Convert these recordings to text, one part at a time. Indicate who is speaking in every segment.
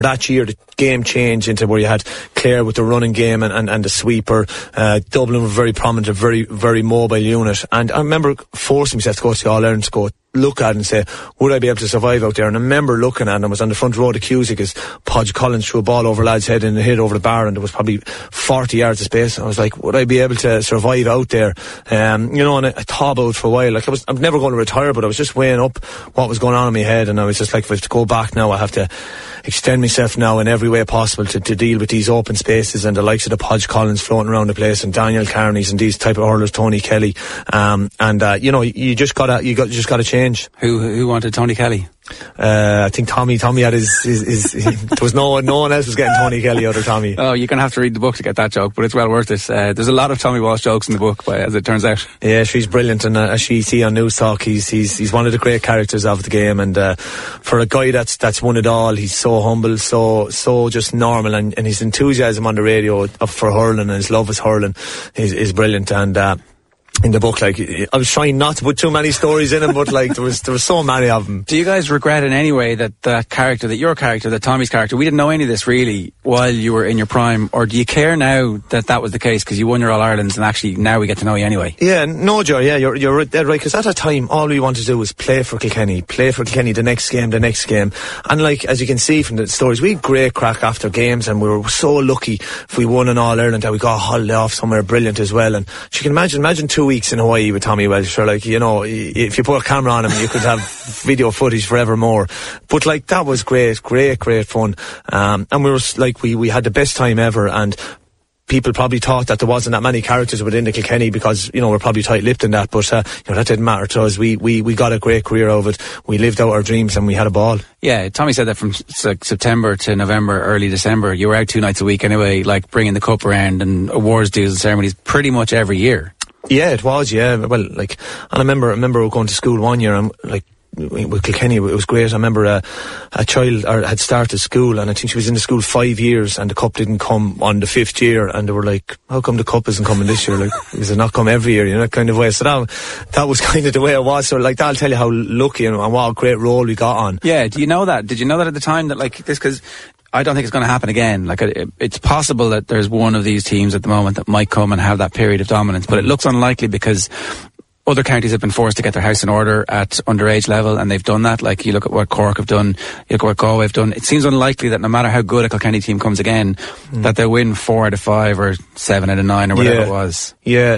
Speaker 1: That year the game changed into where you had Clare with the running game and the sweeper. Dublin were very prominent, a very, very mobile unit. And I remember forcing myself to go to the All-Ireland to go look at it and say, would I be able to survive out there? And I remember looking at it, and I was on the front row of the Cusick as Podge Collins threw a ball over a lad's head and it hit over the bar, and there was probably 40 yards of space. I was like, would I be able to survive out there? And I thought about it for a while. Like I'm never going to retire, but I was just weighing up what was going on in my head, and I was just like, if I have to go back now, I have to extend myself now in every way possible to deal with these open spaces and the likes of the Podge Collins floating around the place and Daniel Carney's and these type of hurlers, Tony Kelly. You just gotta change.
Speaker 2: Who wanted Tony Kelly?
Speaker 1: I think Tommy had his there was no one else was getting Tony Kelly out of Tommy.
Speaker 2: Oh, you're going to have to read the book to get that joke, but it's well worth it. There's a lot of Tommy Walsh jokes in the book, as it turns out.
Speaker 1: Yeah, she's brilliant, and as you see on News Talk, he's one of the great characters of the game, and for a guy that's won it all, he's so humble, so just normal, and his enthusiasm on the radio for hurling and his love of hurling is brilliant. And in the book, like, I was trying not to put too many stories in him, but like there was so many of them.
Speaker 2: Do you guys regret in any way that your character, that Tommy's character, we didn't know any of this really while you were in your prime, or do you care now that was the case because you won your All-Irelands and actually now we get to know you anyway?
Speaker 1: Yeah, no, Joe, yeah, you're dead right, because at that time all we wanted to do was play for Kilkenny the next game, and like, as you can see from the stories, we had great crack after games, and we were so lucky if we won an All-Ireland that we got a holiday off somewhere brilliant as well. And you can imagine 2 weeks in Hawaii with Tommy Walsh, or like, if you put a camera on him, you could have video footage forevermore. But like, that was great fun. And we were like, we had the best time ever, and people probably thought that there wasn't that many characters within the Kilkenny because, we're probably tight-lipped in that, but that didn't matter to us. We got a great career out of it. We lived out our dreams and we had a ball. Yeah,
Speaker 2: Tommy said that from September to November, early December, you were out 2 nights a week anyway, like bringing the cup around and awards dues and ceremonies pretty much every year.
Speaker 1: Yeah, it was, yeah. Well, like, and I remember going to school one year, and like, with Kilkenny, it was great. I remember a child had started school, and I think she was in the school 5 years, and the cup didn't come on the 5th year, and they were like, how come the cup isn't coming this year? Like, does it not come every year? That kind of way. So that was kind of the way it was. So like, that'll tell you how lucky and what a great role we got on.
Speaker 2: Yeah, do you know that? Did you know that at the time, that like this, because I don't think it's going to happen again. Like, it's possible that there's one of these teams at the moment that might come and have that period of dominance, but it looks unlikely because other counties have been forced to get their house in order at underage level, and they've done that. Like, you look at what Cork have done, you look at what Galway have done. It seems unlikely that no matter how good a Kilkenny team comes again, that they'll win 4 out of 5 or 7 out of 9 or whatever it was.
Speaker 1: Yeah,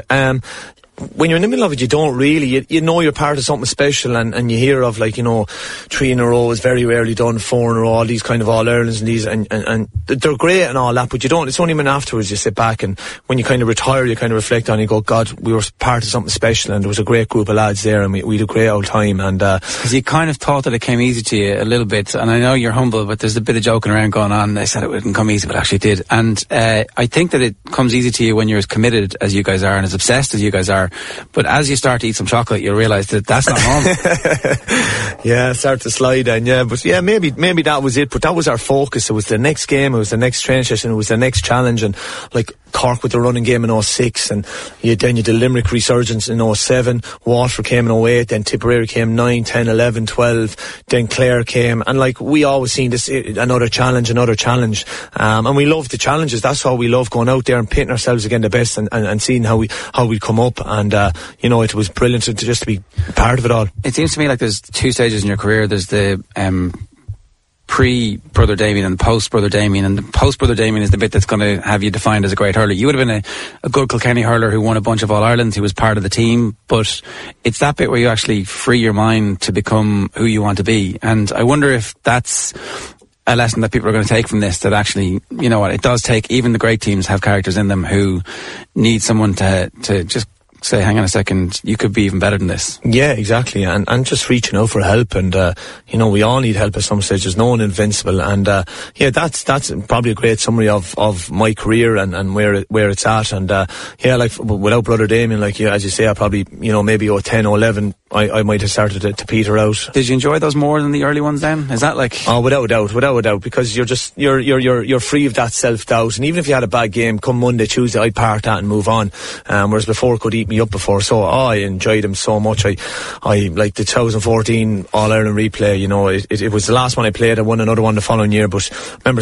Speaker 1: when you're in the middle of it, you don't really, you know you're part of something special, and you hear of, like, 3 in a row is very rarely done, 4 in a row, all these kind of All-Irelands and these, and they're great and all that, but you don't, it's only when afterwards you sit back, and when you kind of retire, you kind of reflect on it and you go, God, we were part of something special, and there was a great group of lads there, and we had a great old time. And
Speaker 2: because you kind of thought that it came easy to you a little bit, and I know you're humble, but there's a bit of joking around going on. They said it wouldn't come easy, but actually it did. And I think that it comes easy to you when you're as committed as you guys are and as obsessed as you guys are, but as you start to eat some chocolate, you'll realise that that's not normal.
Speaker 1: Yeah, start to slide in, yeah. But yeah, maybe that was it, but that was our focus. It was the next game, it was the next training session, it was the next challenge. And like Cork with the running game in 2006, and then you did Limerick resurgence in 2007, Waterford came in 2008, then Tipperary came 9, 10, 11, 12, then Clare came, and like, we always seen this, another challenge, and we love the challenges. That's why we love going out there and pitting ourselves against the best, and seeing how we come up, and it was brilliant to just be part of it all.
Speaker 2: It seems to me like there's 2 stages in your career. There's the pre-Brother Damien and the post-Brother Damien, and the post-Brother Damien is the bit that's going to have you defined as a great hurler. You would have been a good Kilkenny hurler who won a bunch of All-Irelands, who was part of the team, but it's that bit where you actually free your mind to become who you want to be. And I wonder if that's a lesson that people are going to take from this, that actually, it does take, even the great teams have characters in them who need someone to just say, hang on a second, you could be even better than this.
Speaker 1: Yeah, exactly. And just reaching out for help, and we all need help at some stage. There's no one invincible, and that's probably a great summary of my career and where it's at. And like, without Brother Damien, like, as you say, I probably maybe 10 or 11 I might have started to peter out.
Speaker 2: Did you enjoy those more than the early ones then? Is that like...
Speaker 1: Oh, without a doubt, because you're free of that self-doubt, and even if you had a bad game, come Monday, Tuesday, I'd park that and move on. Whereas before it could eat me up before, so I enjoyed them so much. I like the 2014 All-Ireland replay, you know, it was the last one I played. I won another one the following year, but remember